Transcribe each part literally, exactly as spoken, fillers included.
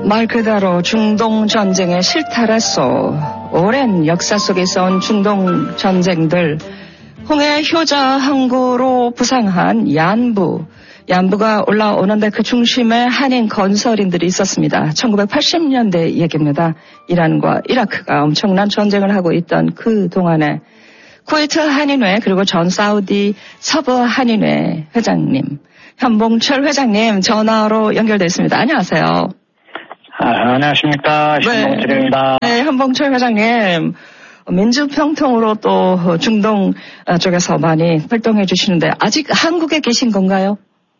말 그대로 중동 전쟁의 실타래서 오랜 역사 속에서 온 중동 전쟁들, 홍해 효자 항구로 부상한 얀부, 얀부가 올라오는데 그 중심에 한인 건설인들이 있었습니다. 천구백팔십 년대 얘기입니다. 이란과 이라크가 엄청난 전쟁을 하고 있던 그 동안에 쿠웨이트 한인회 그리고 전 사우디 서부 한인회 회장님, 현봉철 회장님 전화로 연결되어 있습니다. 안녕하세요. 아, 안녕하십니까. 현봉철입니다. 네, 네, 현봉철 회장님. 민주평통으로 또 중동 쪽에서 많이 활동해 주시는데 아직 한국에 계신 건가요?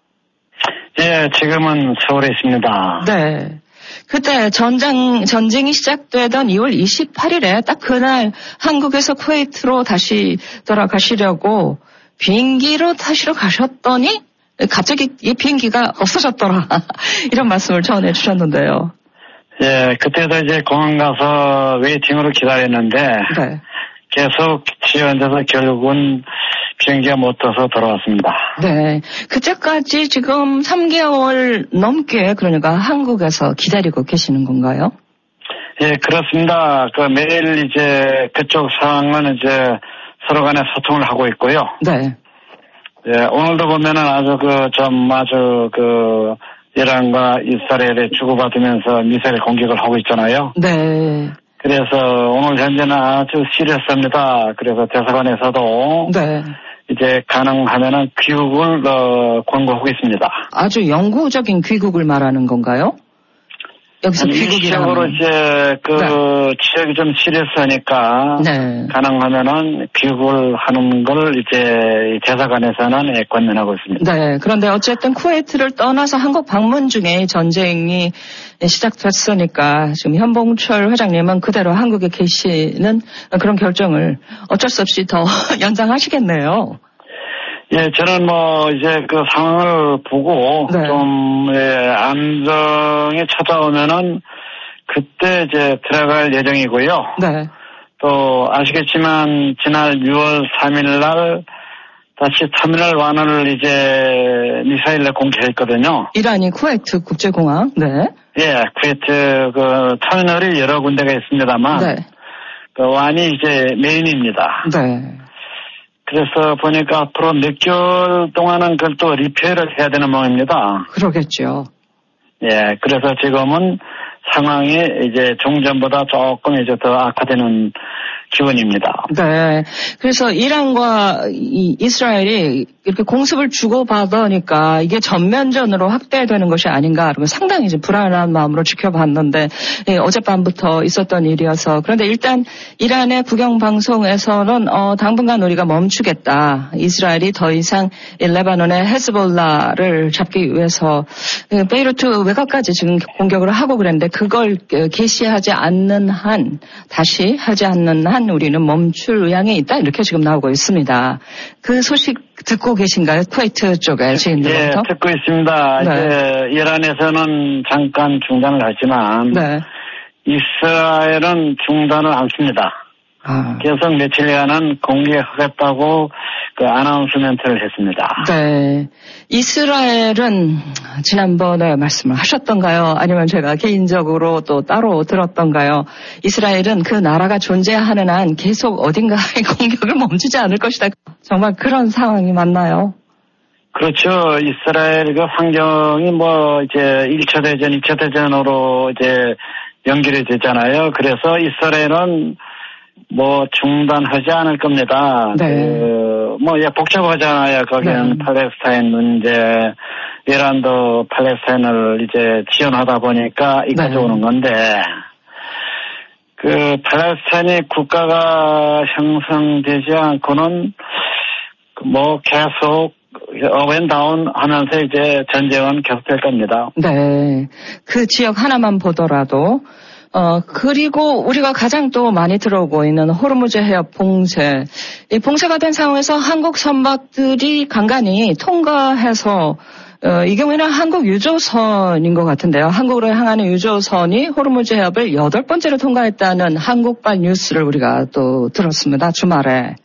예, 지금은 서울에 있습니다. 네. 그때 전쟁, 전쟁이 시작되던 이월 이십팔일에 딱 그날 한국에서 쿠웨이트로 다시 돌아가시려고 비행기로 타시러 가셨더니 갑자기 이 비행기가 없어졌더라. 이런 말씀을 전해 주셨는데요. 예, 그때도 이제 공항 가서 웨이팅으로 기다렸는데 네. 계속 지연돼서 결국은 비행기가 못 떠서 돌아왔습니다. 네. 그때까지 지금 삼 개월 넘게 그러니까 한국에서 기다리고 계시는 건가요? 예, 그렇습니다. 그 매일 이제 그쪽 상황은 이제 서로 간에 소통을 하고 있고요. 네. 예, 오늘도 보면은 아주 그 좀 아주 그 이란과 이스라엘에 주고받으면서 미사일 공격을 하고 있잖아요. 네. 그래서 오늘 현재는 아주 시리어스합니다. 그래서 대사관에서도 네. 이제 가능하면은 귀국을 어, 권고하고 있습니다. 아주 영구적인 귀국을 말하는 건가요? 여기서 일시적으로 이제 그 네. 지역이 좀 시리어스하니까 네. 가능하면은 귀국을 하는 걸 이제 대사관에서는 권면하고 있습니다. 네. 그런데 어쨌든 쿠웨이트를 떠나서 한국 방문 중에 전쟁이 시작됐으니까 지금 현봉철 회장님은 그대로 한국에 계시는 그런 결정을 어쩔 수 없이 더 연장하시겠네요. 예, 저는 뭐 이제 그 상황을 보고 네. 좀 예, 안정이 찾아오면은 그때 이제 들어갈 예정이고요. 네. 또 아시겠지만 지난 유월 삼일날 다시 터미널 완화를 이제 미사일로 공개했거든요. 이란이 쿠웨이트 국제공항. 네. 예, 쿠웨이트 그 터미널이 여러 군데가 있습니다만 네. 그 완이 이제 메인입니다. 네. 그래서 보니까 앞으로 몇 개월 동안은 그걸 또 리페어를 해야 되는 모양입니다. 그러겠죠. 예, 그래서 지금은 상황이 이제 종전보다 조금 이제 더 악화되는 기분입니다. 네. 그래서 이란과 이 이스라엘이 이렇게 공습을 주고받으니까 이게 전면전으로 확대되는 것이 아닌가, 그리고 상당히 이제 불안한 마음으로 지켜봤는데, 예, 어젯밤부터 있었던 일이어서. 그런데 일단 이란의 국영방송에서는 어, 당분간 우리가 멈추겠다. 이스라엘이 더 이상 레바논의 헤즈볼라를 잡기 위해서 베이루트 외곽까지 지금 공격을 하고 그랬는데 그걸 개시하지 않는 한, 다시 하지 않는 한 우리는 멈출 의향이 있다, 이렇게 지금 나오고 있습니다. 그 소식 듣고 계신가요? 쿠웨이트 쪽에 지인들부터? 예, 듣고 있습니다. 네. 이제 이란에서는 잠깐 중단을 하지만 네. 이스라엘은 중단을 않습니다. 아. 계속 며칠간은 공개하겠다고 그 아나운스멘트를 했습니다. 네. 이스라엘은 지난번에 말씀을 하셨던가요? 아니면 제가 개인적으로 또 따로 들었던가요? 이스라엘은 그 나라가 존재하는 한 계속 어딘가에 공격을 멈추지 않을 것이다. 정말 그런 상황이 맞나요? 그렇죠. 이스라엘 그 환경이 뭐 이제 일 차 대전, 이 차 대전으로 이제 연결이 되잖아요. 그래서 이스라엘은 뭐 중단하지 않을 겁니다. 네. 그, 뭐, 예, 복잡하잖아요. 거기는 네. 팔레스타인 문제, 이란도 팔레스타인을 이제 지원하다 보니까 이까지 네. 오는 건데, 그 팔레스타인이 국가가 형성되지 않고는 뭐 계속 업앤다운 하면서 이제 전쟁은 계속될 겁니다. 네. 그 지역 하나만 보더라도 어, 그리고 우리가 가장 또 많이 들어오고 있는 호르무즈 해협 봉쇄. 이 봉쇄가 된 상황에서 한국 선박들이 간간히 통과해서, 어, 이 경우에는 한국 유조선인 것 같은데요. 한국으로 향하는 유조선이 호르무즈 해협을 여덟 번째로 통과했다는 한국발 뉴스를 우리가 또 들었습니다. 주말에.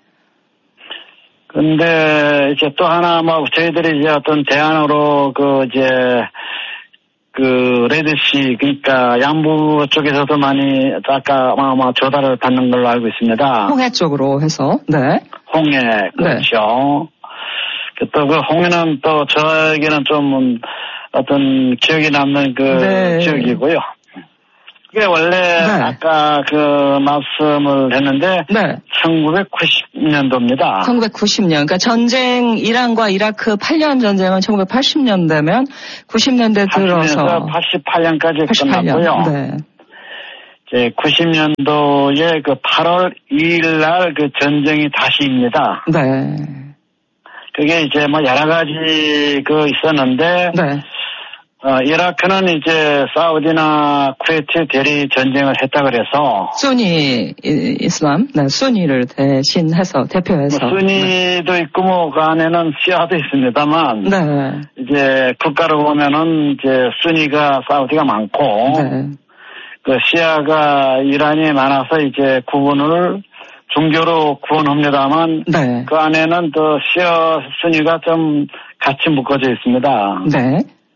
근데 이제 또 하나 뭐 저희들이 이제 어떤 대안으로 그 이제 그 레드시, 그러니까 양부 쪽에서도 많이 아까 아마 조달을 받는 걸로 알고 있습니다. 홍해 쪽으로 해서, 네. 홍해, 그렇죠. 네. 또 그 홍해는 또 저에게는 좀 어떤 기억이 남는 그 네. 지역이고요. 그게 원래 네. 아까 그 말씀을 했는데 네. 천구백구십 년도입니다. 천구백구십 년. 그러니까 전쟁 이란과 이라크 팔 년 전쟁은 천구백팔십 년대면 구십 년대 들어서 팔십팔 년까지 팔십팔 년. 끝났고요. 네. 이제 구십 년도에 그 팔월 이일 날 그 전쟁이 다시입니다. 네. 그게 이제 뭐 여러 가지 그 있었는데 네. 어, 이라크는 이제 사우디나 쿠웨이트 대리 전쟁을 했다 그래서. 수니 이슬람, 네, 수니를 대신해서, 대표해서. 뭐 수니도 네. 있고 뭐 그 안에는 시아도 있습니다만. 네. 이제 국가로 보면은 이제 수니가 사우디가 많고. 네. 그 시아가 이란이 많아서 이제 구분을 종교로 구분합니다만. 네. 그 안에는 또 시아 수니가 좀 같이 묶어져 있습니다. 네.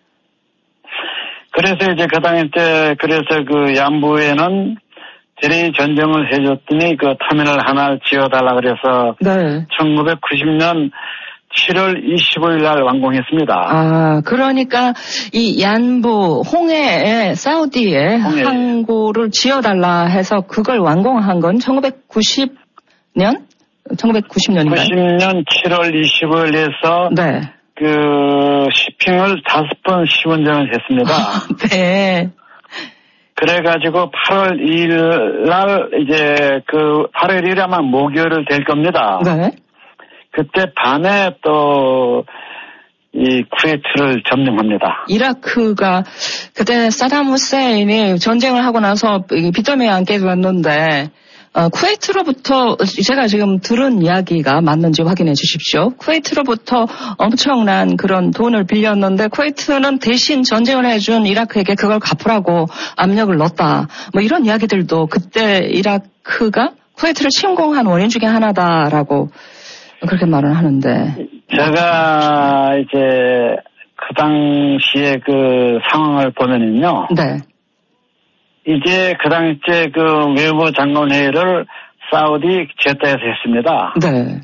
그래서 이제 그 당시 때, 그래서 그 양부에는 대리 전쟁을 해줬더니 그 터미널 하나를 지어달라 그래서. 네. 천구백구십 년 칠월 이십오일 날 완공했습니다. 아, 그러니까 이 양부, 홍해에, 사우디에 홍해. 항구를 지어달라 해서 그걸 완공한 건 천구백구십 년? 천구백구십 년인가요? 구십 년 칠월 이십오일에서. 네. 그, 쇼핑을 다섯 번 시운전을 했습니다. 네. 그래가지고 팔월 이일 날, 이제 그 팔월 일일 아마 목요일 될 겁니다. 네. 그때 밤에 또, 이 쿠웨이트를 점령합니다. 이라크가, 그때 사담 후세인이 전쟁을 하고 나서 빚더미에 앉게 됐는데, 어, 쿠웨이트로부터 제가 지금 들은 이야기가 맞는지 확인해 주십시오. 쿠웨이트로부터 엄청난 그런 돈을 빌렸는데 쿠웨이트는 대신 전쟁을 해준 이라크에게 그걸 갚으라고 압력을 넣었다. 뭐 이런 이야기들도 그때 이라크가 쿠웨이트를 침공한 원인 중에 하나다라고 그렇게 말을 하는데. 제가 이제 그 당시에 그 상황을 보면은요. 네. 이제 그 당시에 그 외무 장관회의를 사우디 제타에서 했습니다. 네.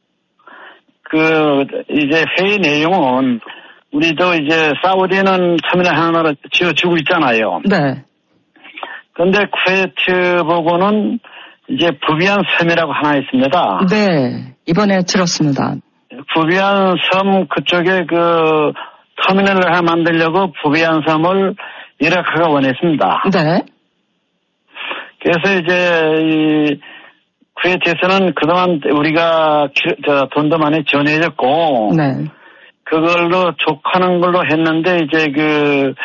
그 이제 회의 내용은 우리도 이제 사우디는 터미널 하나를 지어주고 있잖아요. 네. 그런데 쿠웨이트 보고는 이제 부비안 섬이라고 하나 있습니다. 네. 이번에 들었습니다. 부비안 섬 그쪽에 그 터미널을 하나 만들려고 부비안 섬을 이라크가 원했습니다. 네. 그래서 이제 이 쿠웨이트에서는 그동안 우리가 저 돈도 많이 지원해줬고, 네. 그걸로 족하는 걸로 했는데 이제 그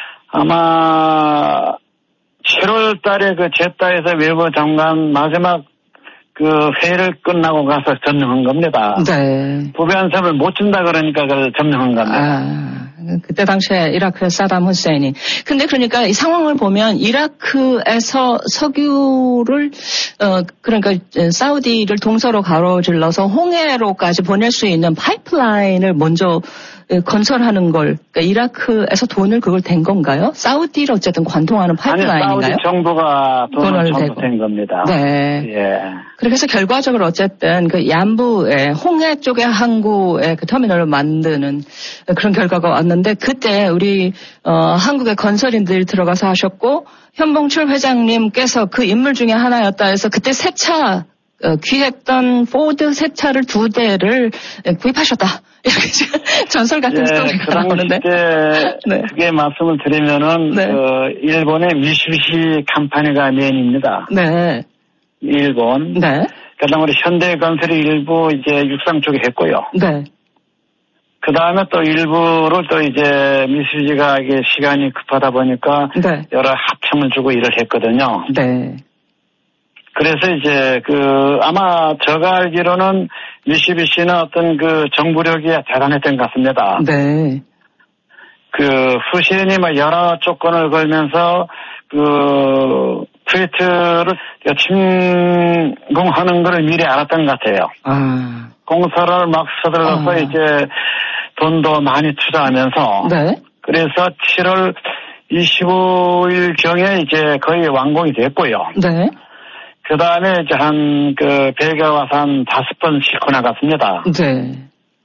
아마 칠월 달에 그 제타에서 외무 장관 마지막 그 회의를 끝나고 가서 점령한 겁니다. 네. 부비안 섬을 못 준다 그러니까 그걸 점령한 겁니다. 아, 그때 당시에 이라크의 사담 후세인이. 근데 그러니까 이 상황을 보면 이라크에서 석유를 어 그러니까 사우디를 동서로 가로질러서 홍해로까지 보낼 수 있는 파이프라인을 먼저 건설하는 걸, 그러니까 이라크에서 돈을 그걸 댄 건가요? 사우디를 어쨌든 관통하는 파이프라인인가요? 아니, 사우디 정부가 돈을 전부된 겁니다. 네. 예. 그래서 결과적으로 어쨌든 그 양부의 홍해 쪽의 항구의 그 터미널을 만드는 그런 결과가 왔는데 그때 우리 어 한국의 건설인들이 들어가서 하셨고 현봉철 회장님께서 그 인물 중에 하나였다 해서 그때 새 차 어, 귀했던 포드 새 차를 두 대를 구입하셨다. 이렇게 전설 같은 네, 스토리가 나오는데. 네. 그게 말씀을 드리면은 네. 그 일본의 미쓰비시 컴퍼니가 메인입니다. 네. 일본. 네. 그다음 우리 현대건설이 일부 이제 육상 쪽에 했고요. 네. 그 다음에 또 일부를 또 이제 미쓰비시가 이게 시간이 급하다 보니까 네. 여러 합평을 주고 일을 했거든요. 네. 그래서 이제 그 아마 제가 알기로는 미쓰비시는 어떤 그 정부력이 대단했던 것 같습니다. 네. 그 후신이 막 여러 조건을 걸면서 그 쿠웨이트를 침공하는 걸 미리 알았던 것 같아요. 아. 공사를 막 서둘러서 아. 이제 돈도 많이 투자하면서. 네. 그래서 칠월 이십오 일경에 이제 거의 완공이 됐고요. 네. 그 다음에 이제 한, 그, 배가 와서 한 다섯 번 싣고 나갔습니다. 네.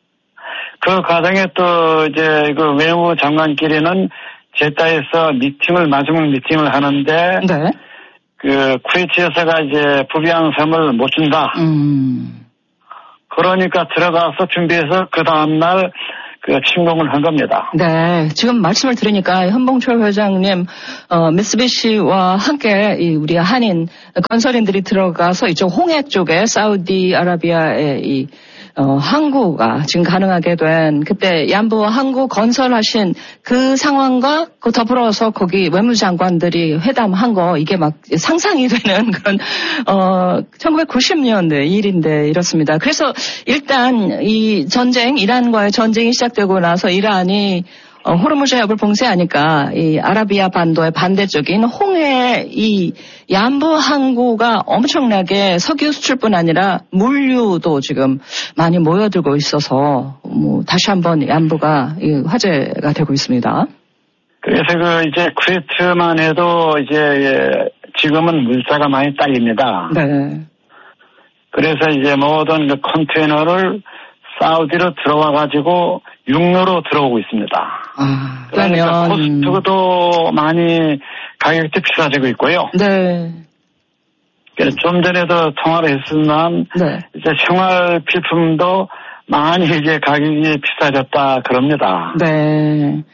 그 과정에 또 이제 그 외무 장관끼리는 제타에서 미팅을, 마지막 미팅을 하는데, 네. 그, 쿠웨이트에서가 이제 부비앙섬을 못 준다. 음. 그러니까 들어가서 준비해서 그 다음날 그 침공을 한 겁니다. 네, 지금 말씀을 들으니까 현봉철 회장님, 어, 미쓰비시와 함께 이 우리 한인 건설인들이 들어가서 이쪽 홍해 쪽에 사우디아라비아의 이 어, 항구가 지금 가능하게 된 그때 얀부 항구 건설하신 그 상황과 그 더불어서 거기 외무장관들이 회담한 거 이게 막 상상이 되는 그런 어 천구백구십 년대 일인데 이렇습니다. 그래서 일단 이 전쟁 이란과의 전쟁이 시작되고 나서 이란이 어, 호르무즈 해협을 봉쇄하니까 이 아라비아 반도의 반대쪽인 홍해 이 얀부 항구가 엄청나게 석유 수출뿐 아니라 물류도 지금 많이 모여들고 있어서 뭐 다시 한번 얀부가 이 화제가 되고 있습니다. 그래서 그 이제 쿠웨이트만 해도 이제 지금은 물자가 많이 딸립니다. 네. 그래서 이제 모든 그 컨테이너를 사우디로 들어와 가지고 육로로 들어오고 있습니다. 아, 그러니까 그러면 코스트도 많이 가격도 비싸지고 있고요. 네. 좀 전에도 통화를 했으면 네. 이제 생활 필품도 많이 이제 가격이 비싸졌다 그럽니다. 네.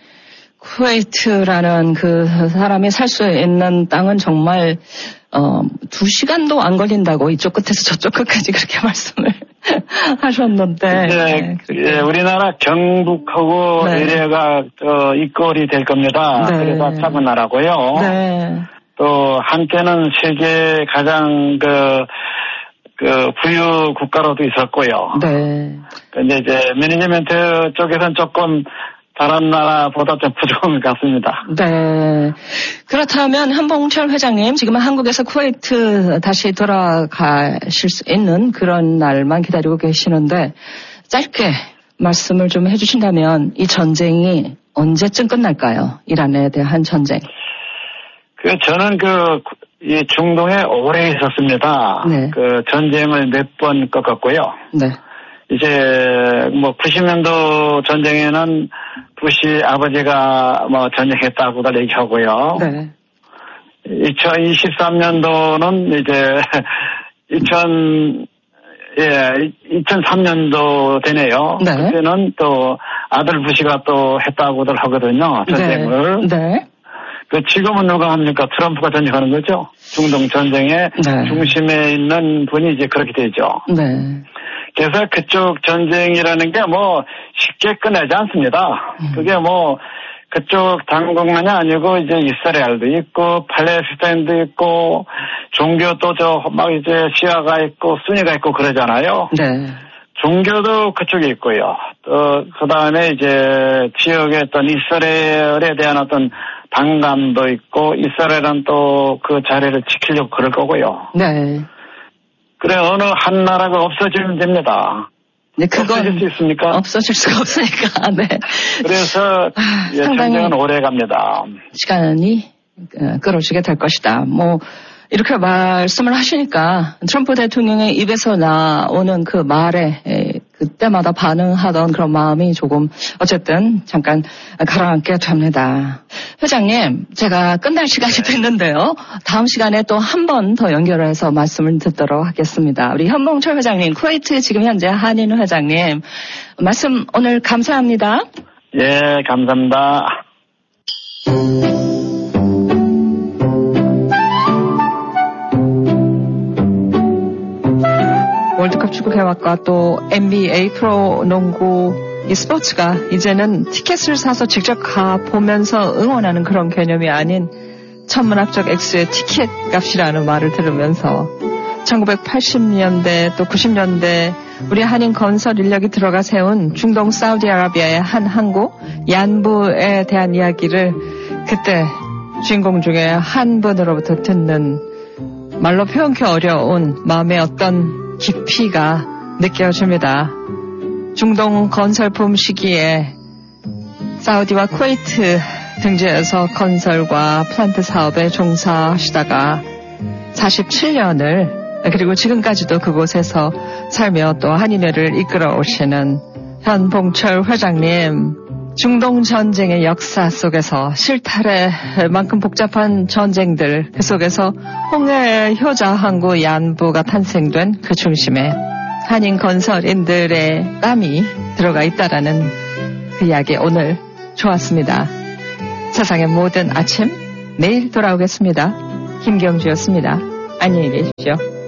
쿠웨이트라는 그 사람이 살 수 있는 땅은 정말 어, 두 시간도 안 걸린다고 이쪽 끝에서 저쪽 끝까지 그렇게 말씀을 하셨는데. 네, 예, 우리나라 경북하고 네. 에리아가 어, 이꼴이 될 겁니다. 네. 그래서 작은 나라고요. 네. 또 한때는 세계 가장 그, 그 부유 국가로도 있었고요. 네. 근데 이제 매니지먼트 쪽에서는 조금 다른 나라보다 좀 부족한 것 같습니다. 네. 그렇다면 한봉철 회장님, 지금은 한국에서 쿠웨이트 다시 돌아가실 수 있는 그런 날만 기다리고 계시는데 짧게 말씀을 좀 해주신다면 이 전쟁이 언제쯤 끝날까요? 이란에 대한 전쟁. 그 저는 그 이 중동에 오래 있었습니다. 네. 그 전쟁을 몇 번 꺾었고요. 네. 이제 뭐 구십 년도 전쟁에는 부시 아버지가 뭐 전쟁했다고들 얘기하고요. 네. 이천이십삼 년도는 이제 이천 예 이천삼 년도 되네요. 네. 그때는 또 아들 부시가 또 했다고들 하거든요. 전쟁을. 네. 네. 그 지금은 누가 합니까? 트럼프가 전쟁하는 거죠. 중동 전쟁의 네. 중심에 있는 분이 이제 그렇게 되죠. 네. 그래서 그쪽 전쟁이라는 게 뭐 쉽게 끝나지 않습니다. 음. 그게 뭐 그쪽 당국만이 아니고 이제 이스라엘도 있고 팔레스타인도 있고 종교도 저 막 이제 시아가 있고 수니가 있고 그러잖아요. 네. 종교도 그쪽에 있고요. 또 그다음에 이제 지역의 어떤 이스라엘에 대한 어떤 반감도 있고 이스라엘은 또 그 자리를 지키려고 그럴 거고요. 네. 그래 어느 한 나라가 없어지면 됩니다. 네, 그건 없어질 수 있습니까? 없어질 수가 없으니까. 네. 그래서 아, 예, 상당히 전쟁은 오래 갑니다. 시간이 끌어지게 될 것이다. 뭐 이렇게 말씀을 하시니까 트럼프 대통령의 입에서 나오는 그 말에 그때마다 반응하던 그런 마음이 조금 어쨌든 잠깐 가라앉게 됩니다. 회장님, 제가 끝날 시간이 됐는데요. 다음 시간에 또 한 번 더 연결을 해서 말씀을 듣도록 하겠습니다. 우리 현봉철 회장님, 쿠웨이트 지금 현재 한인 회장님, 말씀 오늘 감사합니다. 예, 감사합니다. 월드컵 축구 개막과 또 엔비에이 프로 농구 이 스포츠가 이제는 티켓을 사서 직접 가 보면서 응원하는 그런 개념이 아닌 천문학적 액수의 티켓 값이라는 말을 들으면서 천구백팔십 년대 또 구십 년대 우리 한인 건설 인력이 들어가 세운 중동 사우디아라비아의 한 항구 얀부에 대한 이야기를 그때 주인공 중에 한 분으로부터 듣는 말로 표현하기 어려운 마음의 어떤 깊이가 느껴집니다. 중동 건설품 시기에 사우디와 쿠웨이트 등지에서 건설과 플란트 사업에 종사하시다가 사십칠 년을 그리고 지금까지도 그곳에서 살며 또 한인회를 이끌어 오시는 현봉철 회장님, 중동 전쟁의 역사 속에서 실타래만큼 복잡한 전쟁들 그 속에서 홍해의 효자 항구 얀부가 탄생된 그 중심에 한인 건설인들의 땀이 들어가 있다라는 그 이야기 오늘 좋았습니다. 세상의 모든 아침 내일 돌아오겠습니다. 김경주였습니다. 안녕히 계십시오.